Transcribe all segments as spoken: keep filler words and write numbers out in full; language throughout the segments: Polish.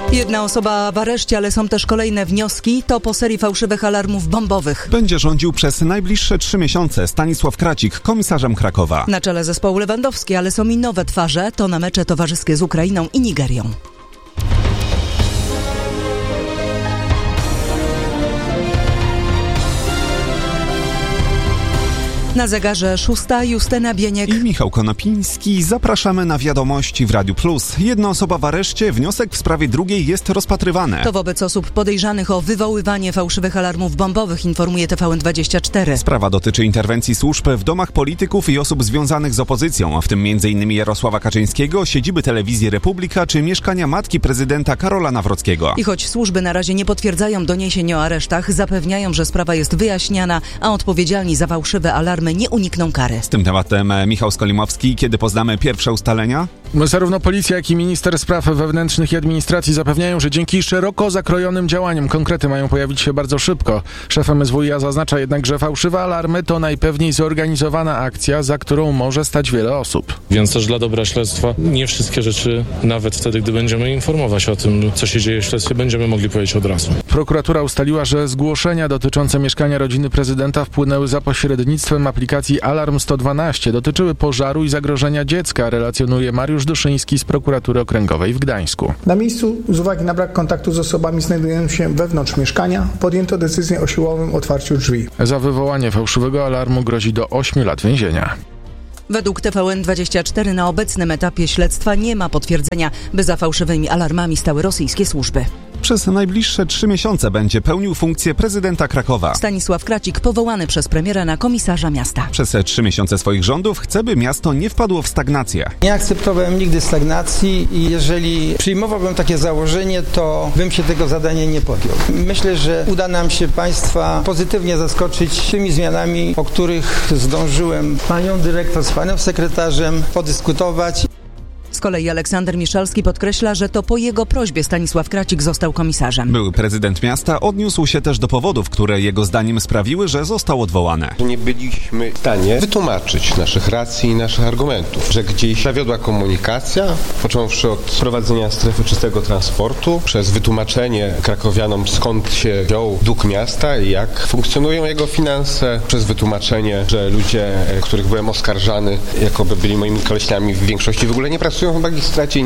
Jedna osoba w areszcie, ale są też kolejne wnioski. To po serii fałszywych alarmów bombowych. Będzie rządził przez najbliższe trzy miesiące Stanisław Kracik, komisarzem Krakowa. Na czele zespołu Lewandowski, ale są i nowe twarze. To na mecze towarzyskie z Ukrainą i Nigerią. Na zegarze szósta, Justyna Bieniek i Michał Konopiński. Zapraszamy na wiadomości w Radiu Plus. Jedna osoba w areszcie, wniosek w sprawie drugiej jest rozpatrywany. To wobec osób podejrzanych o wywoływanie fałszywych alarmów bombowych, informuje T V N dwadzieścia cztery. Sprawa dotyczy interwencji służb w domach polityków i osób związanych z opozycją, w tym między innymi Jarosława Kaczyńskiego, siedziby telewizji Republika czy mieszkania matki prezydenta Karola Nawrockiego. I choć służby na razie nie potwierdzają doniesień o aresztach, zapewniają, że sprawa jest wyjaśniana, a odpowiedzialni za fałszywe alarmy nie unikną kary. Z tym tematem Michał Skolimowski. Kiedy poznamy pierwsze ustalenia? Zarówno policja, jak i minister spraw wewnętrznych i administracji zapewniają, że dzięki szeroko zakrojonym działaniom konkrety mają pojawić się bardzo szybko. Szef M S W iA zaznacza jednak, że fałszywe alarmy to najpewniej zorganizowana akcja, za którą może stać wiele osób. Więc też dla dobra śledztwa nie wszystkie rzeczy, nawet wtedy, gdy będziemy informować o tym, co się dzieje w śledztwie, będziemy mogli powiedzieć od razu. Prokuratura ustaliła, że zgłoszenia dotyczące mieszkania rodziny prezydenta wpłynęły za pośrednictwem aplikacji Alarm sto dwanaście. Dotyczyły pożaru i zagrożenia dziecka, relacjonuje Mariusz Duszyński z Prokuratury Okręgowej w Gdańsku. Na miejscu, z uwagi na brak kontaktu z osobami znajdującymi się wewnątrz mieszkania, podjęto decyzję o siłowym otwarciu drzwi. Za wywołanie fałszywego alarmu grozi do ośmiu lat więzienia. Według T V N dwadzieścia cztery na obecnym etapie śledztwa nie ma potwierdzenia, by za fałszywymi alarmami stały rosyjskie służby. Przez najbliższe trzy miesiące będzie pełnił funkcję prezydenta Krakowa. Stanisław Kracik powołany przez premiera na komisarza miasta. Przez trzy miesiące swoich rządów chce, by miasto nie wpadło w stagnację. Nie akceptowałem nigdy stagnacji i jeżeli przyjmowałbym takie założenie, to bym się tego zadania nie podjął. Myślę, że uda nam się państwa pozytywnie zaskoczyć tymi zmianami, o których zdążyłem panią dyrektor z panem sekretarzem podyskutować. Z kolei Aleksander Miszalski podkreśla, że to po jego prośbie Stanisław Kracik został komisarzem. Były prezydent miasta odniósł się też do powodów, które jego zdaniem sprawiły, że został odwołany. Nie byliśmy w stanie wytłumaczyć naszych racji i naszych argumentów, że gdzieś zawiodła komunikacja, począwszy od wprowadzenia strefy czystego transportu, przez wytłumaczenie krakowianom, skąd się wziął dług miasta i jak funkcjonują jego finanse, przez wytłumaczenie, że ludzie, których byłem oskarżany, jakoby byli moimi koleśniami, w większości w ogóle nie pracują w magistracie.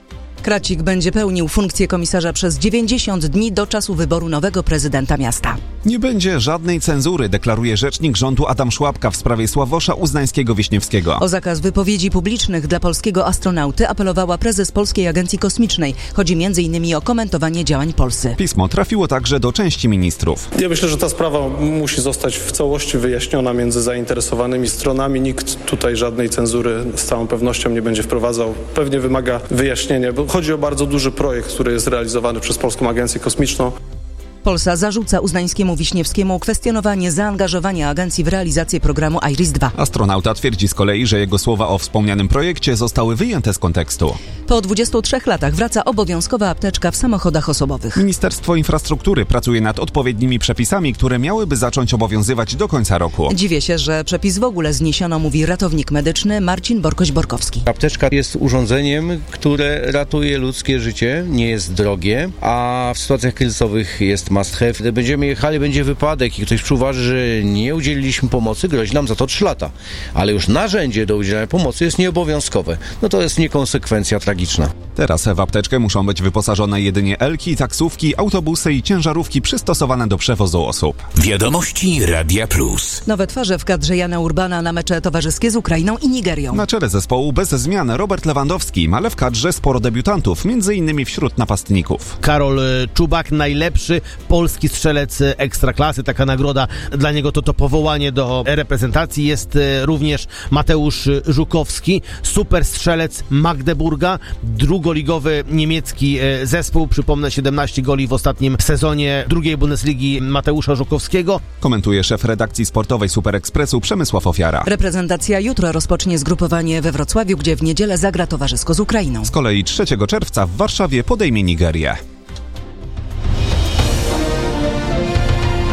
Kracik będzie pełnił funkcję komisarza przez dziewięćdziesiąt dni do czasu wyboru nowego prezydenta miasta. Nie będzie żadnej cenzury, deklaruje rzecznik rządu Adam Szłapka w sprawie Sławosza Uznańskiego-Wiśniewskiego. O zakaz wypowiedzi publicznych dla polskiego astronauty apelowała prezes Polskiej Agencji Kosmicznej. Chodzi między innymi o komentowanie działań Polsy. Pismo trafiło także do części ministrów. Ja myślę, że ta sprawa musi zostać w całości wyjaśniona między zainteresowanymi stronami. Nikt tutaj żadnej cenzury z całą pewnością nie będzie wprowadzał. Pewnie wymaga wyjaśnienia, bo chodzi o bardzo duży projekt, który jest realizowany przez Polską Agencję Kosmiczną. Polsa zarzuca Uznańskiemu Wiśniewskiemu kwestionowanie zaangażowania agencji w realizację programu Iris dwa. Astronauta twierdzi z kolei, że jego słowa o wspomnianym projekcie zostały wyjęte z kontekstu. Po dwudziestu trzech latach wraca obowiązkowa apteczka w samochodach osobowych. Ministerstwo Infrastruktury pracuje nad odpowiednimi przepisami, które miałyby zacząć obowiązywać do końca roku. Dziwię się, że przepis w ogóle zniesiono, mówi ratownik medyczny Marcin Borkoś-Borkowski. Apteczka jest urządzeniem, które ratuje ludzkie życie, nie jest drogie, a w sytuacjach kryzysowych jest must have. Gdy będziemy jechali, będzie wypadek i ktoś przyuważy, że nie udzieliliśmy pomocy, grozi nam za to trzy lata. Ale już narzędzie do udzielania pomocy jest nieobowiązkowe. No to jest niekonsekwencja tragiczna. Teraz w apteczkę muszą być wyposażone jedynie elki, taksówki, autobusy i ciężarówki przystosowane do przewozu osób. Wiadomości Radia Plus. Nowe twarze w kadrze Jana Urbana na mecze towarzyskie z Ukrainą i Nigerią. Na czele zespołu bez zmian Robert Lewandowski, ale w kadrze sporo debiutantów, między innymi wśród napastników. Karol Czubak, najlepszy polski strzelec ekstraklasy. Taka nagroda dla niego to to powołanie do reprezentacji. Jest również Mateusz Żukowski, super strzelec Magdeburga, drugoligowy niemiecki zespół. Przypomnę, siedemnaście goli w ostatnim sezonie drugiej Bundesligi Mateusza Żukowskiego. Komentuje szef redakcji sportowej Super Expressu Przemysław Ofiara. Reprezentacja jutro rozpocznie zgrupowanie we Wrocławiu, gdzie w niedzielę zagra towarzysko z Ukrainą. Z kolei trzeciego czerwca w Warszawie podejmie Nigerię.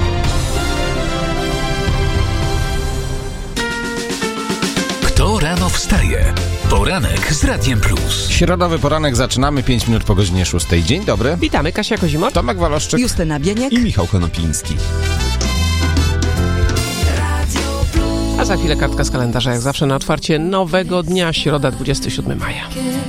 Kto rano wstaje. Poranek z Radiem Plus. Środowy poranek zaczynamy pięć minut po godzinie szóstej. Dzień dobry. Witamy, Kasia Kozimor, Tomek Waloszczyk, Justyna Bieniek i Michał Konopiński. a za chwilę kartka z kalendarza, jak zawsze na otwarcie nowego dnia, środa dwudziestego siódmego maja.